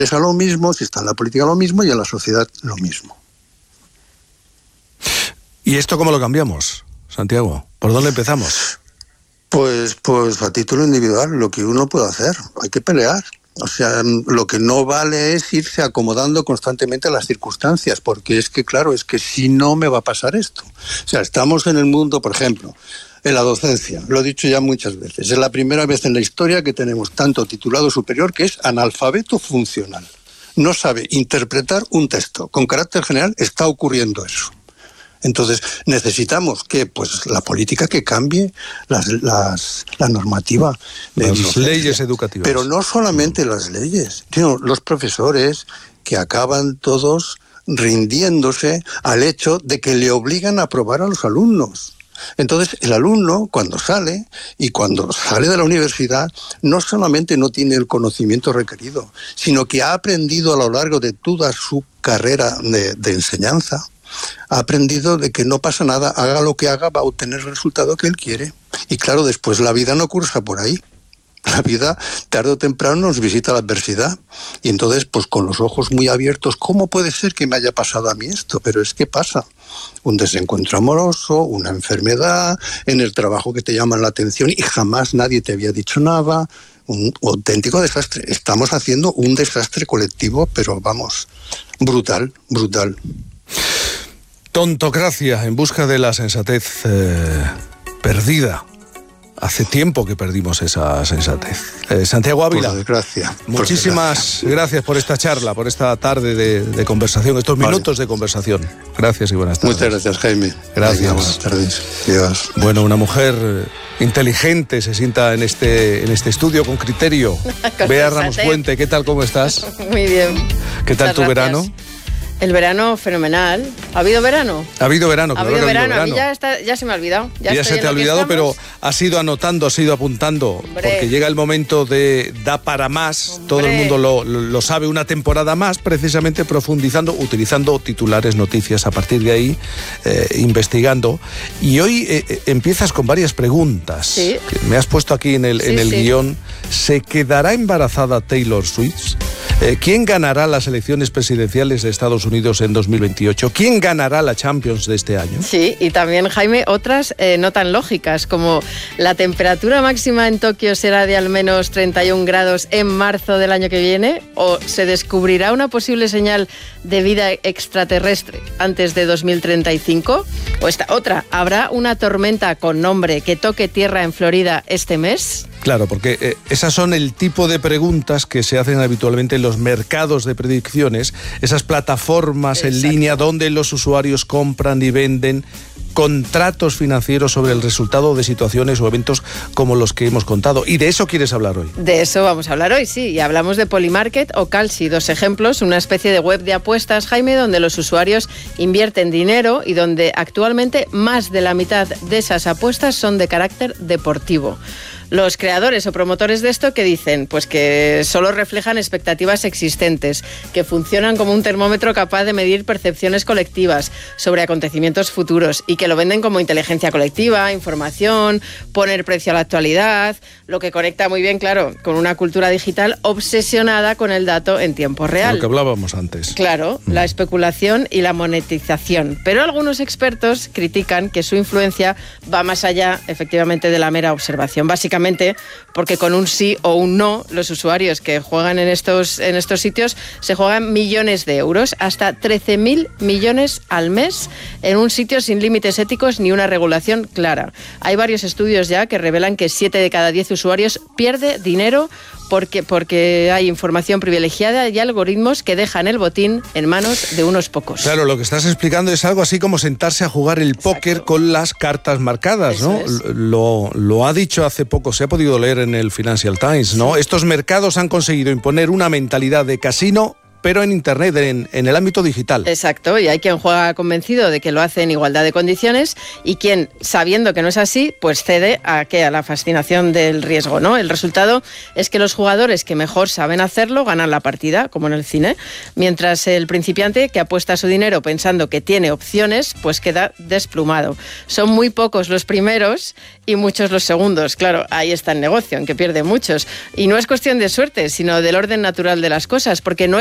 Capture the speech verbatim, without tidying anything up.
empresa lo mismo, si está en la política lo mismo y en la sociedad lo mismo. ¿Y esto cómo lo cambiamos, Santiago? ¿Por dónde empezamos? Pues, pues a título individual, lo que uno puede hacer, hay que pelear. O sea, lo que no vale es irse acomodando constantemente a las circunstancias, porque es que, claro, es que si no me va a pasar esto. O sea, estamos en el mundo, por ejemplo, en la docencia, lo he dicho ya muchas veces, es la primera vez en la historia que tenemos tanto titulado superior que es analfabeto funcional. No sabe interpretar un texto. Con carácter general está ocurriendo eso. Entonces, necesitamos que pues la política que cambie las, las, la normativa de las docencia, leyes educativas. Pero no solamente las leyes, sino los profesores que acaban todos rindiéndose al hecho de que le obligan a aprobar a los alumnos. Entonces, el alumno, cuando sale, y cuando sale de la universidad, no solamente no tiene el conocimiento requerido, sino que ha aprendido a lo largo de toda su carrera de, de enseñanza, ha aprendido de que no pasa nada, haga lo que haga, va a obtener el resultado que él quiere. Y claro, después la vida no cursa por ahí. La vida, tarde o temprano, nos visita la adversidad. Y entonces, pues con los ojos muy abiertos, ¿cómo puede ser que me haya pasado a mí esto? Pero es que pasa. Un desencuentro amoroso, una enfermedad, en el trabajo que te llaman la atención y jamás nadie te había dicho nada. Un auténtico desastre. Estamos haciendo un desastre colectivo, pero vamos, brutal, brutal. Tontocracia, en busca de la sensatez eh, perdida. Hace tiempo que perdimos esa sensatez. Eh, Santiago Ávila, por desgracia, muchísimas por gracias por esta charla, por esta tarde de, de conversación, estos vale. minutos de conversación. Gracias y buenas tardes. Muchas gracias, Jaime. Gracias. Venga, buenas tardes. Dios. Bueno, una mujer inteligente se sienta en este, en este estudio con criterio. Con Bea sensatez. Ramos Puente, ¿qué tal? ¿Cómo estás? Muy bien. ¿Qué tal Muchas tu gracias. verano? El verano fenomenal. ¿Ha habido verano? Ha habido verano, Ha claro habido que ha verano. habido A mí verano. ya, está, ya se me ha olvidado. Ya, Ya estoy se te ha en lo que olvidado, pero estamos. has ido anotando, has ido apuntando, Hombre. porque llega el momento de da para más, Hombre. todo el mundo lo, lo, lo sabe, una temporada más, precisamente profundizando, utilizando titulares, noticias, a partir de ahí, eh, investigando. Y hoy eh, empiezas con varias preguntas. Sí. Que me has puesto aquí en el, Sí, en el sí. guión. ¿Se quedará embarazada Taylor Swift? Eh, ¿Quién ganará las elecciones presidenciales de Estados Unidos en dos mil veintiocho? ¿Quién ganará la Champions de este año? Sí, y también, Jaime, otras eh, no tan lógicas, como la temperatura máxima en Tokio será de al menos treinta y un grados en marzo del año que viene, o se descubrirá una posible señal de vida extraterrestre antes de dos mil treinta y cinco, o esta otra, ¿habrá una tormenta con nombre que toque tierra en Florida este mes? Claro, porque eh, esas son el tipo de preguntas que se hacen habitualmente en los mercados de predicciones, esas plataformas en Exacto. línea donde los usuarios compran y venden contratos financieros sobre el resultado de situaciones o eventos como los que hemos contado. Y de eso quieres hablar hoy. De eso vamos a hablar hoy, sí. Y hablamos de Polymarket o Kalshi, dos ejemplos, una especie de web de apuestas, Jaime, donde los usuarios invierten dinero y donde actualmente más de la mitad de esas apuestas son de carácter deportivo. Los creadores o promotores de esto, ¿qué dicen? Pues que solo reflejan expectativas existentes, que funcionan como un termómetro capaz de medir percepciones colectivas sobre acontecimientos futuros y que lo venden como inteligencia colectiva, información, poner precio a la actualidad, lo que conecta muy bien, claro, con una cultura digital obsesionada con el dato en tiempo real. Lo que hablábamos antes. Claro, Mm. la especulación y la monetización. Pero algunos expertos critican que su influencia va más allá, efectivamente, de la mera observación. Básicamente porque con un sí o un no, los usuarios que juegan en estos, en estos sitios se juegan millones de euros, hasta trece mil millones al mes, en un sitio sin límites éticos ni una regulación clara. Hay varios estudios ya que revelan que siete de cada diez usuarios pierde dinero porque, porque hay información privilegiada y algoritmos que dejan el botín en manos de unos pocos. Claro, lo que estás explicando es algo así como sentarse a jugar el póker Exacto. con las cartas marcadas, Eso ¿no? es. Lo, lo ha dicho hace poco, se ha podido leer en el Financial Times, ¿no? Sí. Estos mercados han conseguido imponer una mentalidad de casino pero en Internet, en, en el ámbito digital. Exacto, y hay quien juega convencido de que lo hace en igualdad de condiciones y quien, sabiendo que no es así, pues cede a, ¿qué? a la fascinación del riesgo, ¿no? El resultado es que los jugadores que mejor saben hacerlo ganan la partida, como en el cine, mientras el principiante que apuesta su dinero pensando que tiene opciones, pues queda desplumado. Son muy pocos los primeros y muchos los segundos. Claro, ahí está el negocio, en que pierde muchos. Y no es cuestión de suerte, sino del orden natural de las cosas, porque no